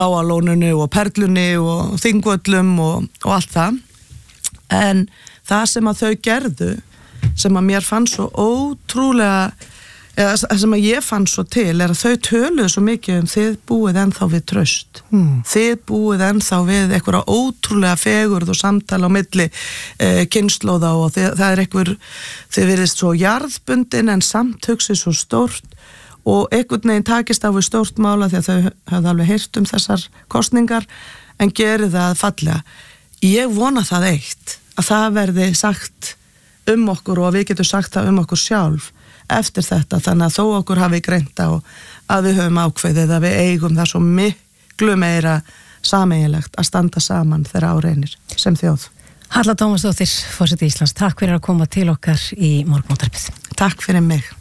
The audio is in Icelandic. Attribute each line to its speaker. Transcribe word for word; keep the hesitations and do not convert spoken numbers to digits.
Speaker 1: Bláalóninu og Perlunni og Þingvöllum og, og allt það. En það sem að þau gerðu, sem að mér fann svo ótrúlega, eða sem að ég fann svo til, er að þau töluðu svo mikið um þið búið ennþá við traust. Mm. Þið búið ennþá við einhverja ótrúlega fegurð og samtala á milli eh, kynslóða og þið, það er einhver, þið virðist svo jarðbundin en samt hugsið svo stórt og einhvern veginn takist á við stórt mála því að þau hafði alveg heyrt um þessar kosningar en gerði það fallega. Ég vona það eitt, að það verði sagt um okkur og við getum sagt það um okkur sjálf eftir þetta, þannig að þó okkur hafi greint á að við höfum ákveðið að við eigum það svo miklu meira sameiginlegt að standa saman þegar á reynir sem þjóð.
Speaker 2: Halla Tómasdóttir, forseti Íslands, takk fyrir að koma til okkar í Morgunútvarpið.
Speaker 1: Takk fyrir mig.